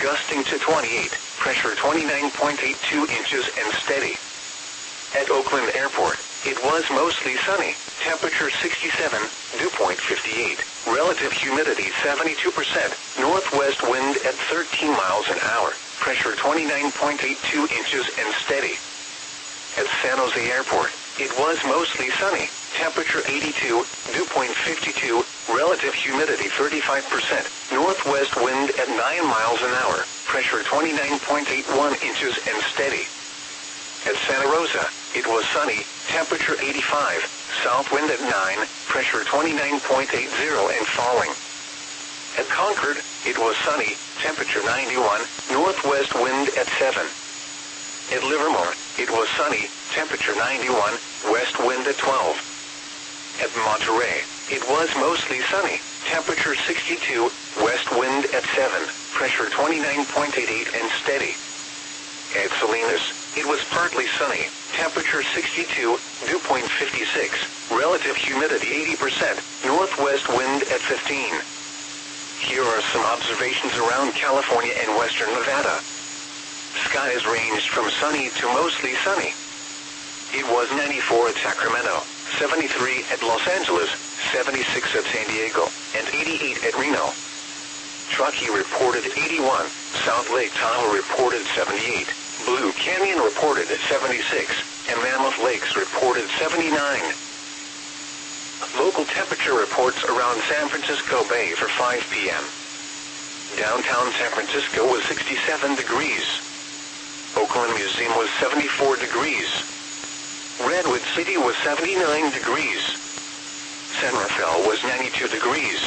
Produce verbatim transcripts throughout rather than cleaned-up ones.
gusting to twenty-eight, pressure twenty-nine point eight two inches and steady. At Oakland Airport, it was mostly sunny, temperature sixty-seven, dew point fifty-eight, relative humidity seventy-two percent, northwest wind at thirteen miles an hour, pressure twenty-nine point eight two inches and steady. At San Jose Airport, it was mostly sunny, temperature eighty-two, dew point fifty-two, relative humidity thirty-five percent, northwest wind at nine miles an hour, pressure twenty-nine point eight one inches and steady. At Santa Rosa, it was sunny, temperature eighty-five, south wind at nine, pressure twenty-nine point eight zero and falling. At Concord, it was sunny, temperature ninety-one, northwest wind at seven. At Livermore, it was sunny, temperature ninety-one, west wind at twelve. At Monterey, it was mostly sunny, temperature sixty-two, west wind at seven, pressure twenty-nine point eight eight and steady. At Salinas, it was partly sunny, temperature sixty-two, dew point fifty-six, relative humidity eighty percent, northwest wind at fifteen. Here are some observations around California and western Nevada. Skies ranged from sunny to mostly sunny. It was ninety-four at Sacramento, seventy-three at Los Angeles, seventy-six at San Diego, and eighty-eight at Reno. Truckee reported eighty-one, South Lake Tahoe reported seventy-eight, Blue Canyon reported seventy-six, and Mammoth Lakes reported seventy-nine. Local temperature reports around San Francisco Bay for five p m Downtown San Francisco was sixty-seven degrees. Oakland Museum was seventy-four degrees. Redwood City was seventy-nine degrees. San Rafael was ninety-two degrees.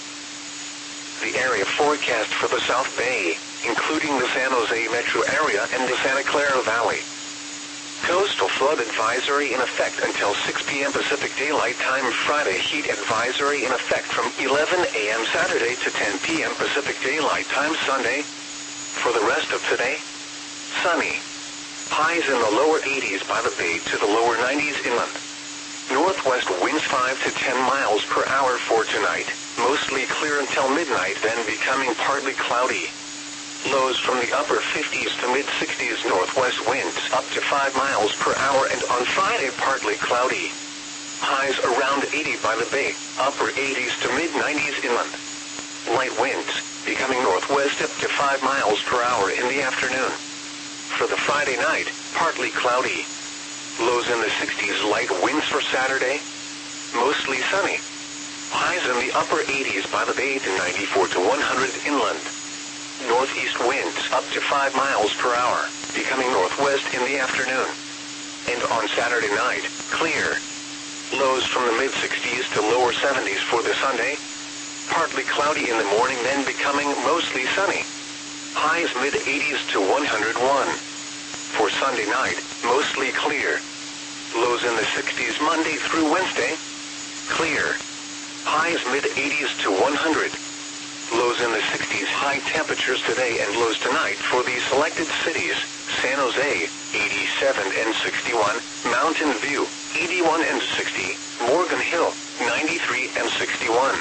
The area forecast for the South Bay, including the San Jose metro area and the Santa Clara Valley. Coastal flood advisory in effect until six p m Pacific Daylight Time Friday. Heat advisory in effect from eleven a m Saturday to ten p m Pacific Daylight Time Sunday. For the rest of today, sunny. Highs in the lower eighties by the Bay to the lower nineties inland. Northwest winds five to ten miles per hour for tonight, mostly clear until midnight, then becoming partly cloudy. Lows from the upper fifties to mid-sixties, northwest winds up to five miles per hour, and on Friday partly cloudy. Highs around eighty by the Bay, upper eighties to mid-nineties inland. Light winds, becoming northwest up to five miles per hour in the afternoon. For the Friday night, partly cloudy. Lows in the sixties, light winds for Saturday. Mostly sunny. Highs in the upper eighties by the Bay to ninety-four to one hundred inland. Northeast winds up to five miles per hour, becoming northwest in the afternoon. And on Saturday night, clear. Lows from the mid-sixties to lower seventies for the Sunday. Partly cloudy in the morning, then becoming mostly sunny. Highs mid-eighties to one hundred one. For Sunday night, mostly clear. Lows in the sixties Monday through Wednesday. Clear. Highs mid-eighties to one hundred. Lows in the sixties. High temperatures today and lows tonight for the selected cities: San Jose, eighty-seven and sixty-one, Mountain View, eighty-one and sixty, Morgan Hill, ninety-three and sixty-one.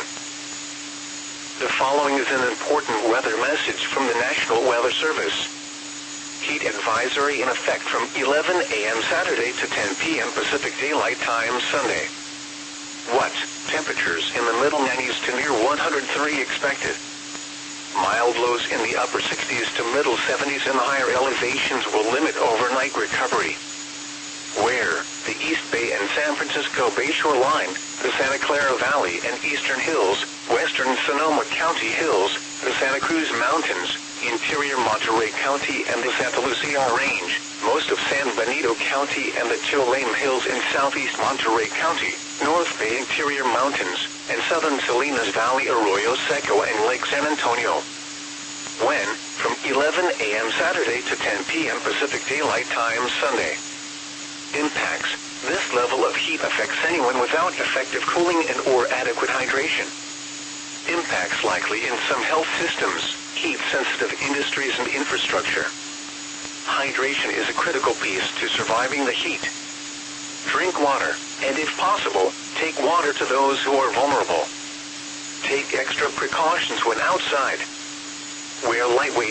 The following is an important weather message from the National Weather Service. Heat advisory in effect from eleven a m Saturday to ten p m Pacific Daylight Time Sunday. What? Temperatures in the middle nineties to near one hundred three expected. Mild lows in the upper sixties to middle seventies, and higher elevations will limit overnight recovery. Where? The East Bay and San Francisco Bay shoreline, the Santa Clara Valley and Eastern Hills, western Sonoma County Hills, the Santa Cruz Mountains, interior Monterey County and the Santa Lucia Range, most of San Benito County and the Tuolame Hills in southeast Monterey County, North Bay interior mountains, and southern Salinas Valley, Arroyo Seco and Lake San Antonio. When? From eleven a m Saturday to ten p m Pacific Daylight Time Sunday. Impacts. This level of heat affects anyone without effective cooling and or adequate hydration. Impacts likely in some health systems, heat-sensitive industries and infrastructure. Hydration is a critical piece to surviving the heat. Drink water, and if possible, take water to those who are vulnerable. Take extra precautions when outside. Wear lightweight